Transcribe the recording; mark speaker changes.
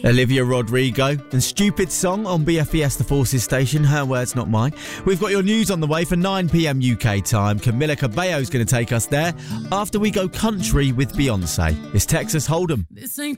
Speaker 1: Olivia Rodrigo and Stupid Song on BFES The Forces station. Her words, not mine. We've got your news on the way for 9 p.m. UK time. Camila Cabello's going to take us there after we go country with Beyonce. It's Texas Hold'em.
Speaker 2: This ain't